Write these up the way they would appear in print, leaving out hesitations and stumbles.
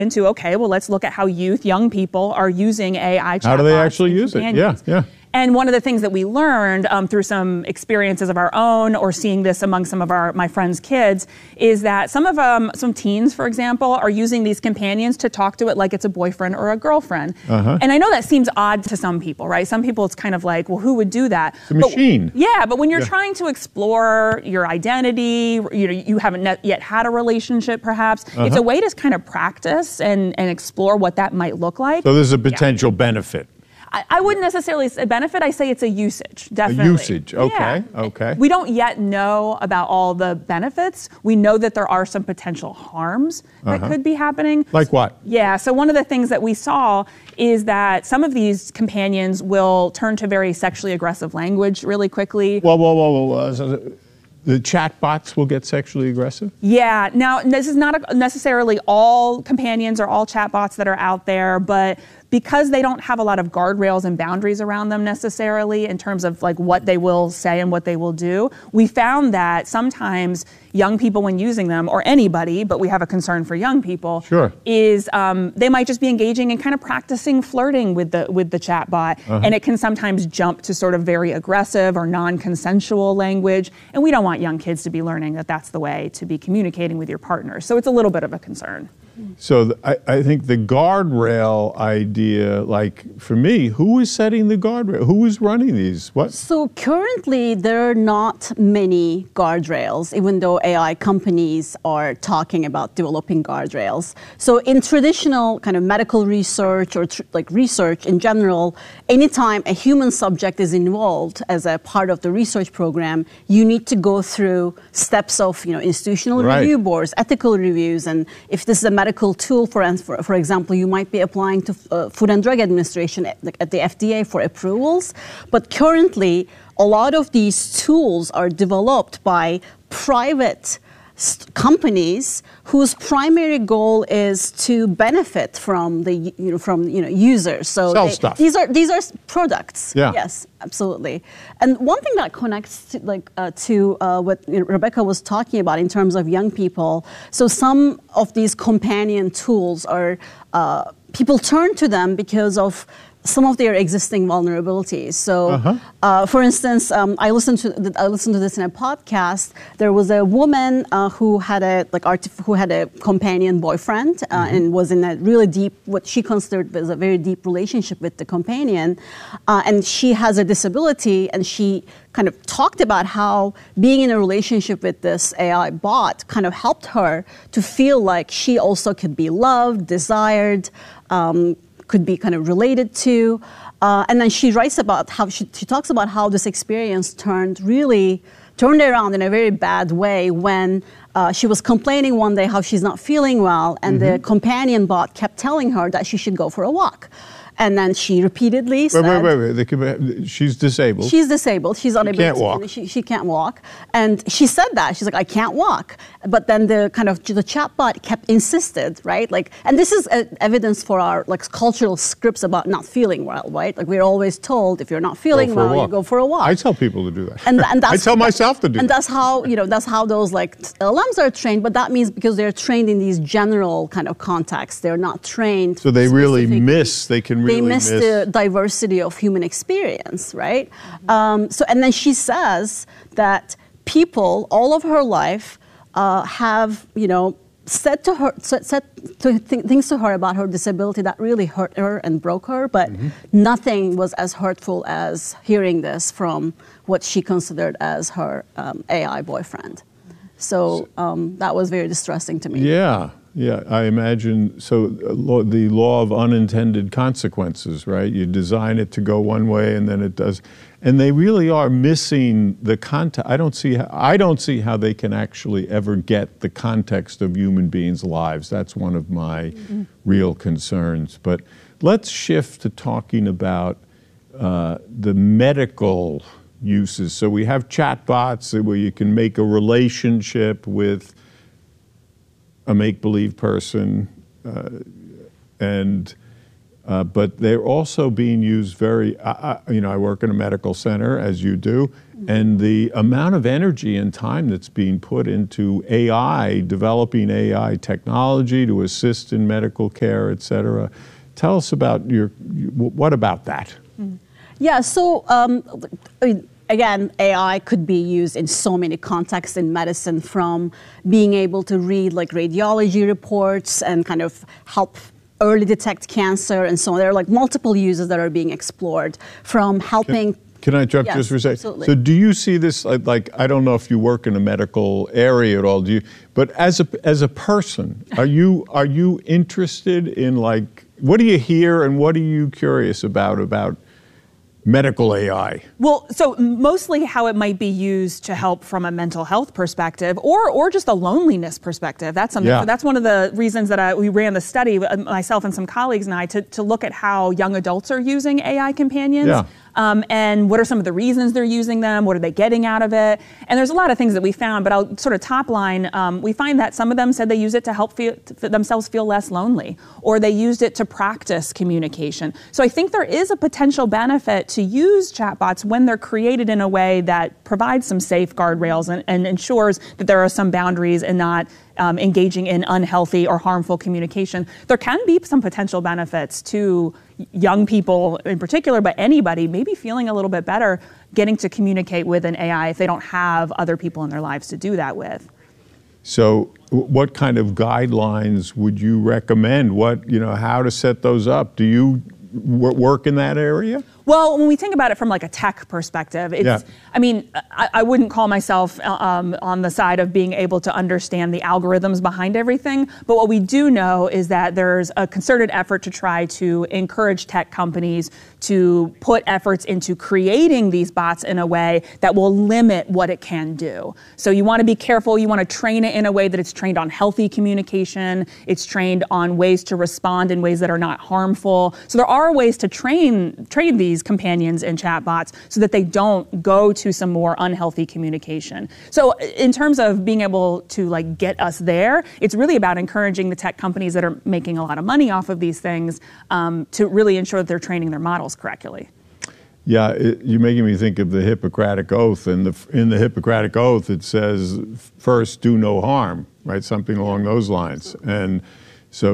into, okay, well, let's look at how young people are using AI chatbots. How do they actually use it? Yeah. And one of the things that we learned through some experiences of our own, or seeing this among some of my friends' kids, is that some teens, for example, are using these companions to talk to it like it's a boyfriend or a girlfriend. And I know that seems odd to some people, right? Some people, it's kind of like, well, who would do that? It's a machine. But when you're trying to explore your identity, you haven't yet had a relationship, perhaps. It's a way to kind of practice and explore what that might look like. So there's a potential benefit. I wouldn't necessarily say benefit. I say it's a usage, definitely. A usage, okay, okay. We don't yet know about all the benefits. We know that there are some potential harms that could be happening. Like what? Yeah, so one of the things that we saw is that some of these companions will turn to very sexually aggressive language really quickly. Whoa. The chatbots will get sexually aggressive? Yeah. Now, this is not necessarily all companions or all chatbots that are out there, but because they don't have a lot of guardrails and boundaries around them necessarily in terms of like what they will say and what they will do, we found that sometimes young people, when using them, or anybody, but we have a concern for young people, is they might just be engaging and kind of practicing flirting with the chatbot, and it can sometimes jump to sort of very aggressive or non-consensual language, and we don't want young kids to be learning that that's the way to be communicating with your partner. So it's a little bit of a concern. So I think the guardrail idea, like for me, who is setting the guardrail? Who is running these? What? So currently there are not many guardrails, even though AI companies are talking about developing guardrails. So in traditional kind of medical research or like research in general, anytime a human subject is involved as a part of the research program, you need to go through steps of institutional review boards, ethical reviews, and if this is a medical tool, for example, you might be applying to Food and Drug Administration at the FDA for approvals. But currently, a lot of these tools are developed by private companies whose primary goal is to benefit from the users. So sell stuff. These are products. Yeah. Yes, absolutely. And one thing that connects to what Rebecca was talking about in terms of young people. So some of these companion tools are people turn to them because of some of their existing vulnerabilities. So, for instance, I listened to this in a podcast. There was a woman who had a companion boyfriend and was in a really deep, what she considered was a very deep relationship with the companion, and she has a disability, and she kind of talked about how being in a relationship with this AI bot kind of helped her to feel like she also could be loved, desired, could be kind of related to. And then she writes about how she talks about how this experience turned around in a very bad way when she was complaining one day how she's not feeling well, and the companion bot kept telling her that she should go for a walk. And then she repeatedly said... Wait. She's disabled. She's disabled. She's unable to walk. She can't walk. And she said that. She's like, I can't walk. But then the chatbot kept insisted, right? And this is evidence for our cultural scripts about not feeling well, right? We're always told if you're not feeling well, you go for a walk. I tell people to do that. And that's, I tell myself to do that. And that's how, that's how those LLMs are trained. But that means because they're trained in these general kind of contexts, they're not trained. So they really miss. They miss the diversity of human experience, right? And then she says that people all of her life have, said things to her about her disability that really hurt her and broke her, but nothing was as hurtful as hearing this from what she considered as her AI boyfriend. So that was very distressing to me. Yeah, I imagine. So the law of unintended consequences, right? You design it to go one way, and then it does, and they really are missing the context. I don't see how they can actually ever get the context of human beings' lives. That's one of my real concerns. But let's shift to talking about the medical uses. So we have chatbots where you can make a relationship with a make-believe person, and but they're also being used very, I work in a medical center, as you do, and the amount of energy and time that's being put into AI, developing AI technology to assist in medical care, et cetera. Tell us about what about that? Yeah, so again, AI could be used in so many contexts in medicine, from being able to read like radiology reports and kind of help early detect cancer and so on. There are like multiple uses that are being explored, from helping. Can I interrupt just for a second? Absolutely. So do you see this, like, I don't know if you work in a medical area at all, but as a person, are you interested in, like, what do you hear and what are you curious about medical AI? Well, so mostly how it might be used to help from a mental health perspective, or just a loneliness perspective. That's something. Yeah. That's one of the reasons that we ran the study, myself and some colleagues and I, to look at how young adults are using AI companions. Yeah. And what are some of the reasons they're using them? What are they getting out of it? And there's a lot of things that we found, but I'll sort of top line. We find that some of them said they use it to help themselves feel less lonely, or they used it to practice communication. So I think there is a potential benefit to use chatbots when they're created in a way that provides some safe guardrails and ensures that there are some boundaries and not engaging in unhealthy or harmful communication. There can be some potential benefits to young people in particular, but anybody maybe feeling a little bit better getting to communicate with an AI if they don't have other people in their lives to do that with. So what kind of guidelines would you recommend? How to set those up? Do you work in that area? Well, when we think about it from like a tech perspective, I wouldn't call myself on the side of being able to understand the algorithms behind everything. But what we do know is that there's a concerted effort to try to encourage tech companies to put efforts into creating these bots in a way that will limit what it can do. So you want to be careful. You want to train it in a way that it's trained on healthy communication. It's trained on ways to respond in ways that are not harmful. So there are ways to train these companions and chatbots so that they don't go to some more unhealthy communication. So in terms of being able to like get us there, it's really about encouraging the tech companies that are making a lot of money off of these things to really ensure that they're training their models correctly. Yeah, you're making me think of the Hippocratic Oath. And in the Hippocratic Oath, it says, first, do no harm, right? Something along those lines. And so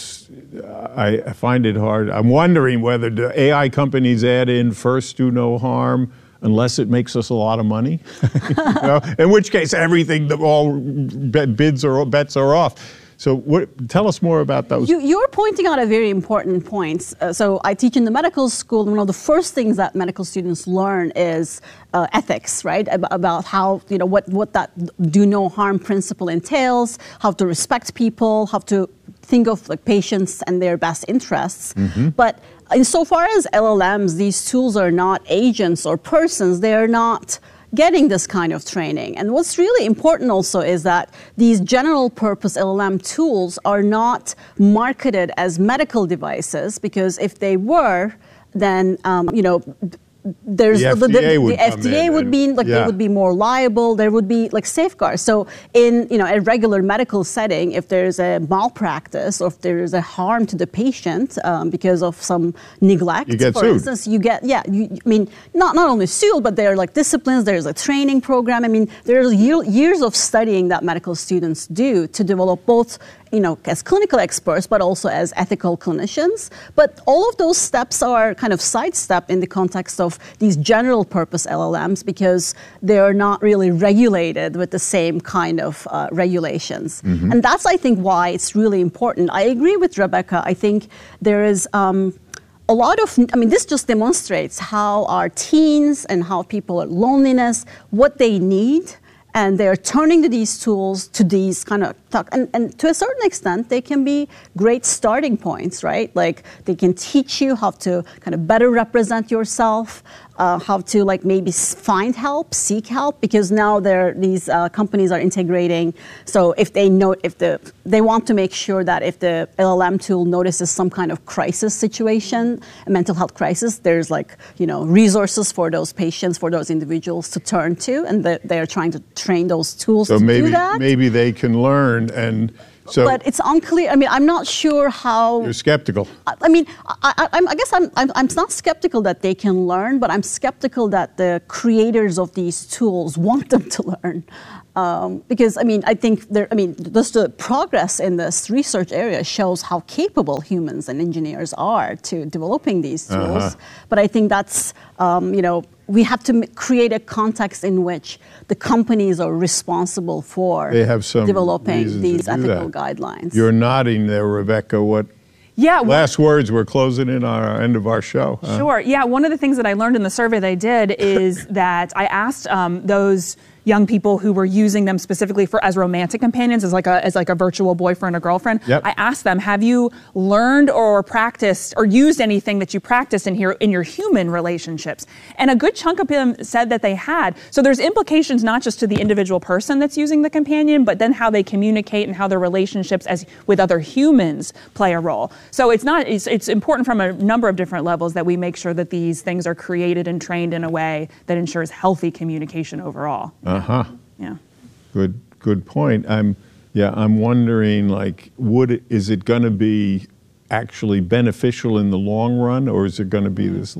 I find it hard. I'm wondering whether the AI companies add in first, do no harm, unless it makes us a lot of money. In which case, all bets are off. So tell us more about those. You're pointing out a very important point. So I teach in the medical school. One of the first things that medical students learn is ethics, right? About how, what that do no harm principle entails, how to respect people, how to think of like patients and their best interests. Mm-hmm. But insofar as LLMs, these tools are not agents or persons. They are not getting this kind of training. And what's really important also is that these general purpose LLM tools are not marketed as medical devices, because if they were, then, there's the FDA would be like, they would be more liable. There would be like safeguards. So in a regular medical setting, if there's a malpractice or if there is a harm to the patient because of some neglect, you get for sued. instance, you get not only sued, but there are like disciplines. There's a training program. I mean, there's years of studying that medical students do to develop both as clinical experts, but also as ethical clinicians. But all of those steps are kind of sidestepped in the context of these general purpose LLMs, because they are not really regulated with the same kind of regulations. Mm-hmm. And that's, I think, why it's really important. I agree with Rebecca. I think there is a lot of, this just demonstrates how our teens and how people are loneliness, what they need. And they're turning to these tools, to these kind of talk. And to a certain extent, they can be great starting points, right? Like they can teach you how to kind of better represent yourself, how to like maybe find help, seek help, because now these companies are integrating. So if they want to make sure that if the LLM tool notices some kind of crisis situation, a mental health crisis, there's resources for those patients, for those individuals to turn to, and they are trying to train those tools to do that. So maybe they can learn and So, but it's unclear. I mean, I'm not sure how. You're skeptical. I mean, I guess I'm not skeptical that they can learn, but I'm skeptical that the creators of these tools want them to learn. Because, I mean, I think just the progress in this research area shows how capable humans and engineers are to developing these tools. But I think that's, we have to create a context in which the companies are responsible for developing these ethical guidelines. You're nodding there, Rebecca. What? Yeah. Last words. We're closing in on our end of our show. Sure. Yeah. One of the things that I learned in the survey they did is that I asked those young people who were using them specifically as romantic companions, as like a virtual boyfriend or girlfriend. Yep. I asked them, have you learned or practiced or used anything that you practiced in your human relationships? And a good chunk of them said that they had. So there's implications not just to the individual person that's using the companion, but then how they communicate and how their relationships with other humans play a role. So it's important from a number of different levels that we make sure that these things are created and trained in a way that ensures healthy communication overall. Yeah. Good point. I'm wondering, like, is it going to be actually beneficial in the long run, or is it going to be this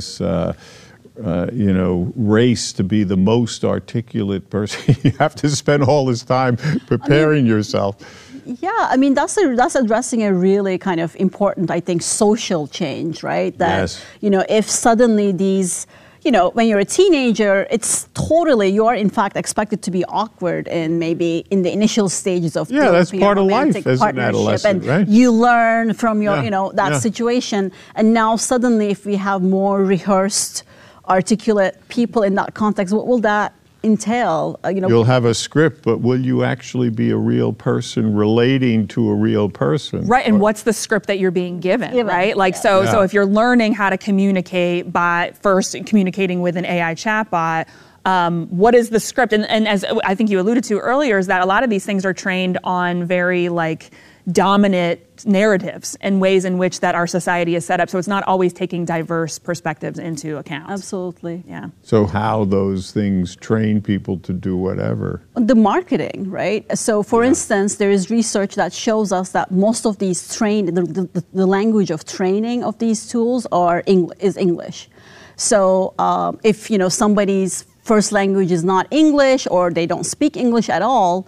race to be the most articulate person? You have to spend all this time preparing yourself. Yeah, I mean, that's addressing a really kind of important, I think, social change, right? That, yes. If suddenly these, when you're a teenager, you are in fact expected to be awkward in the initial stages of that's part of life as an adolescent, and right? You learn from your, that situation. And now suddenly, if we have more rehearsed, articulate people in that context, what will that entail? You'll have a script, but will you actually be a real person relating to a real person? Right, and what's the script that you're being given, right? Like, so if you're learning how to communicate by first communicating with an AI chatbot, what is the script? And as I think you alluded to earlier, is that a lot of these things are trained on very, dominant narratives and ways in which that our society is set up. So it's not always taking diverse perspectives into account. Absolutely. Yeah. So how those things train people to do whatever? The marketing, right? So for instance, there is research that shows us that most of these the language of training of these tools is English. So if somebody's first language is not English or they don't speak English at all,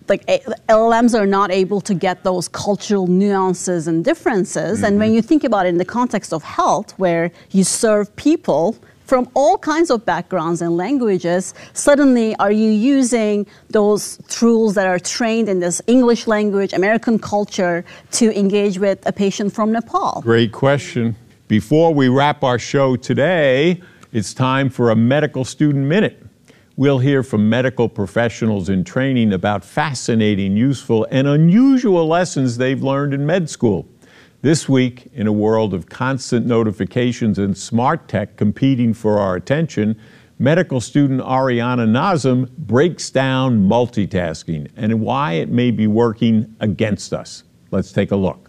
LLMs are not able to get those cultural nuances and differences. Mm-hmm. And when you think about it in the context of health, where you serve people from all kinds of backgrounds and languages, suddenly are you using those tools that are trained in this English language, American culture, to engage with a patient from Nepal? Great question. Before we wrap our show today, it's time for a Medical Student Minute. We'll hear from medical professionals in training about fascinating, useful, and unusual lessons they've learned in med school. This week, in a world of constant notifications and smart tech competing for our attention, medical student Ariana Nazem breaks down multitasking and why it may be working against us. Let's take a look.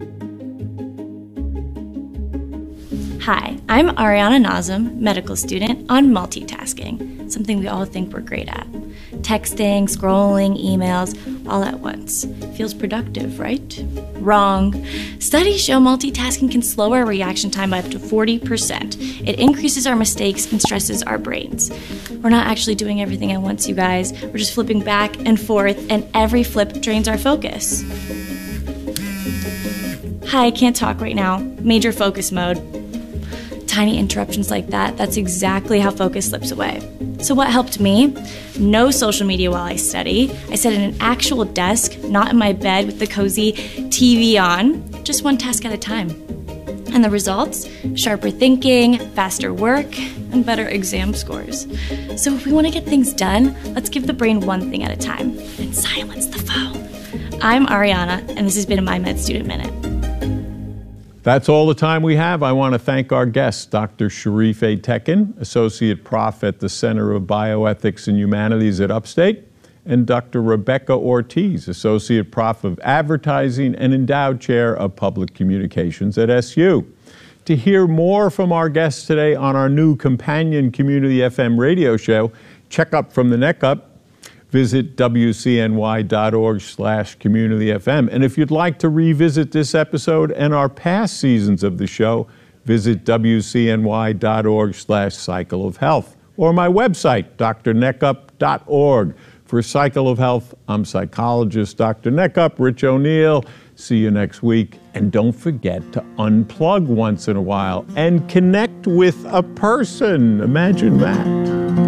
Hi, I'm Ariana Nazem, medical student on multitasking, something we all think we're great at. Texting, scrolling, emails, all at once. Feels productive, right? Wrong. Studies show multitasking can slow our reaction time by up to 40%. It increases our mistakes and stresses our brains. We're not actually doing everything at once, you guys. We're just flipping back and forth, and every flip drains our focus. Hi, I can't talk right now. Major focus mode. Tiny interruptions like that's exactly how focus slips away. So what helped me? No social media while I study. I sat at an actual desk, not in my bed with the cozy TV on, just one task at a time. And the results? Sharper thinking, faster work, and better exam scores. So if we want to get things done, let's give the brain one thing at a time and silence the phone. I'm Ariana, and this has been my Med Student Minute. That's all the time we have. I want to thank our guests, Dr. Sharif A. Tekin, Associate Prof at the Center of Bioethics and Humanities at Upstate, and Dr. Rebecca Ortiz, Associate Prof of Advertising and Endowed Chair of Public Communications at SU. To hear more from our guests today on our new companion Community FM radio show, check Up from the Neck Up. visit wcny.org/communityfm. And if you'd like to revisit this episode and our past seasons of the show, visit wcny.org/cycle of health or my website, drneckup.org. For Cycle of Health, I'm psychologist Dr. Neckup, Rich O'Neill. See you next week. And don't forget to unplug once in a while and connect with a person. Imagine that.